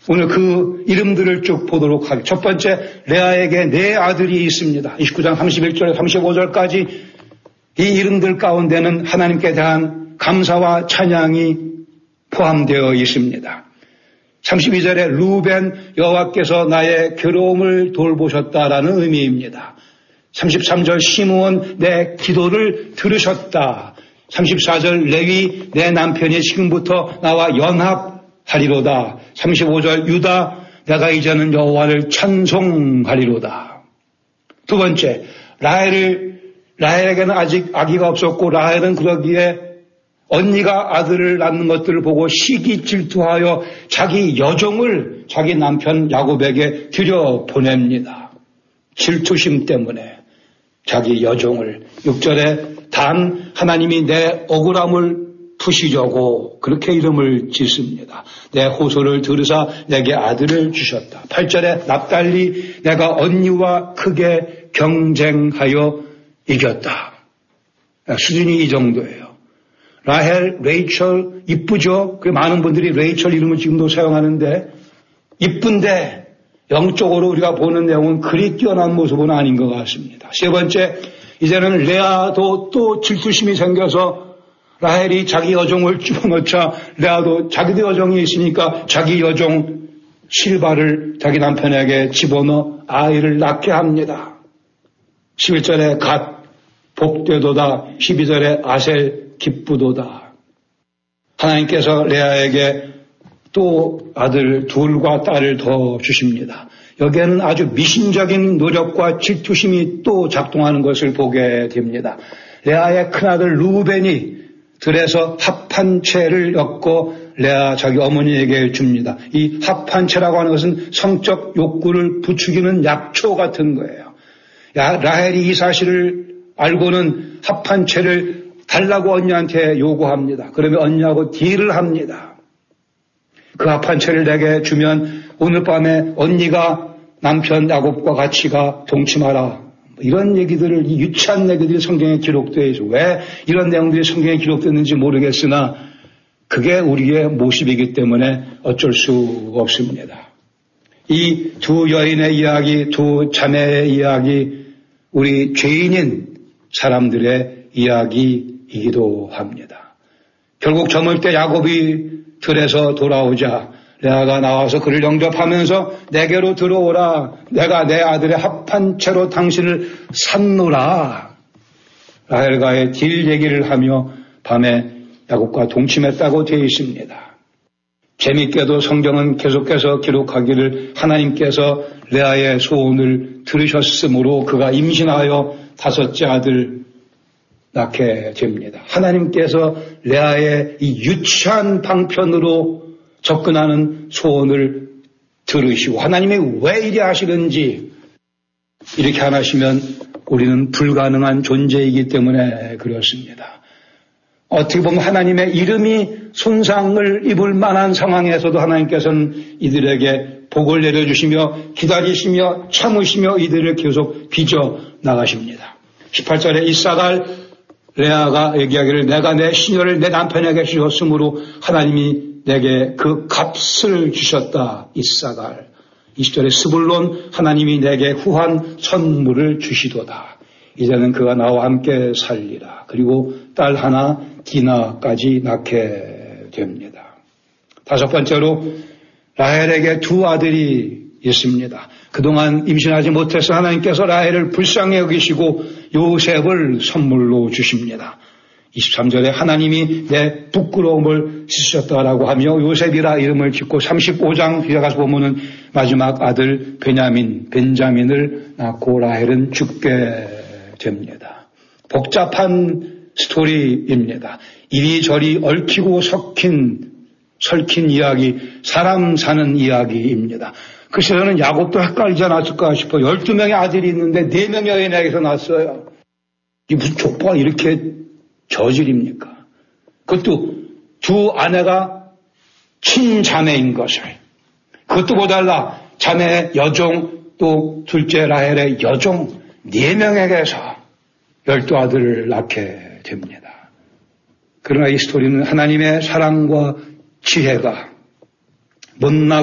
오늘 그 이름들을 쭉 보도록 하겠습니다. 첫 번째, 레아에게 네 아들이 있습니다. 29장 31절 35절까지 이 이름들 가운데는 하나님께 대한 감사와 찬양이 포함되어 있습니다. 32절에 루벤, 여호와께서 나의 괴로움을 돌보셨다라는 의미입니다. 33절 시므온, 내 기도를 들으셨다. 34절 레위, 내 남편이 지금부터 나와 연합하리로다. 35절 유다, 내가 이제는 여호와를 찬송하리로다. 두 번째, 라헬에게는 아직 아기가 없었고 라헬은 그러기에 언니가 아들을 낳는 것들을 보고 시기 질투하여 자기 여종을 자기 남편 야곱에게 들여보냅니다. 질투심 때문에 자기 여종을. 6절에 단 하나님이 내 억울함을 푸시려고 그렇게 이름을 짓습니다. 내 호소를 들으사 내게 아들을 주셨다. 8절에 납달리, 내가 언니와 크게 경쟁하여 이겼다. 수준이 이 정도예요. 라헬, 레이첼 이쁘죠? 그 많은 분들이 레이첼 이름을 지금도 사용하는데 이쁜데 영적으로 우리가 보는 내용은 그리 뛰어난 모습은 아닌 것 같습니다. 세 번째, 이제는 레아도 또 질투심이 생겨서 라헬이 자기 여종을 집어넣자 레아도 자기도 여종이 있으니까 자기 여종 실바를 자기 남편에게 집어넣어 아이를 낳게 합니다. 11절에 갓 복되도다. 12절에 아셀 기쁘도다. 하나님께서 레아에게 또 아들 둘과 딸을 더 주십니다. 여기에는 아주 미신적인 노력과 질투심이 또 작동하는 것을 보게 됩니다. 레아의 큰아들 루벤이 들에서 합한 채를 엮고 레아 자기 어머니에게 줍니다. 이 합한 채라고 하는 것은 성적 욕구를 부추기는 약초 같은 거예요. 라헬이 이 사실을 알고는 합한 채를 달라고 언니한테 요구합니다. 그러면 언니하고 딜을 합니다. 그 합한 채를 내게 주면 오늘 밤에 언니가 남편 야곱과 같이 가 동침하라. 이런 얘기들을, 이 유치한 얘기들이 성경에 기록되어 있어. 왜 이런 내용들이 성경에 기록됐는지 모르겠으나 그게 우리의 모습이기 때문에 어쩔 수 없습니다. 이 두 여인의 이야기, 두 자매의 이야기, 우리 죄인인 사람들의 이야기이기도 합니다. 결국 저물 때 야곱이 들에서 돌아오자 레아가 나와서 그를 영접하면서 내게로 들어오라. 내가 내 아들의 합한 채로 당신을 샀노라. 라헬과의 딜 얘기를 하며 밤에 야곱과 동침했다고 되어 있습니다. 재미있게도 성경은 계속해서 기록하기를 하나님께서 레아의 소원을 들으셨으므로 그가 임신하여 5째 아들 낳게 됩니다. 하나님께서 레아의 이 유치한 방편으로 접근하는 소원을 들으시고 하나님이 왜 이리 하시는지 이렇게 안 하시면 우리는 불가능한 존재이기 때문에 그렇습니다. 어떻게 보면 하나님의 이름이 손상을 입을 만한 상황에서도 하나님께서는 이들에게 복을 내려주시며 기다리시며 참으시며 이들을 계속 빚어 나가십니다. 18절에 이사갈 레아가 얘기하기를 내가 내 시녀를 내 남편에게 주셨으므로 하나님이 내게 그 값을 주셨다. 이사갈. 20절에 스불론 하나님이 내게 후한 선물을 주시도다. 이제는 그가 나와 함께 살리라. 그리고 딸 하나 디나까지 낳게 됩니다. 5번째로 라헬에게 2 아들이 있습니다. 그동안 임신하지 못해서 하나님께서 라헬을 불쌍히 여기시고 요셉을 선물로 주십니다. 23절에 하나님이 내 부끄러움을 씻으셨다라고 하며 요셉이라 이름을 짓고 35장 뒤에 가서 보면은 마지막 아들 벤자민을 낳고 라헬은 죽게 됩니다. 복잡한 스토리입니다. 이리저리 얽히고 설킨 이야기, 사람 사는 이야기입니다. 글쎄 저는 야곱도 헷갈리지 않았을까 싶어. 12명의 아들이 있는데 4명의 여인에게서 났어요. 이 무슨 족보가 이렇게 저질입니까? 그것도 2 아내가 친자매인 것을. 그것도 모자라 자매의 여종 또 둘째 라헬의 여종 4명에게서 12아들을 낳게 됩니다. 그러나 이 스토리는 하나님의 사랑과 지혜가 못나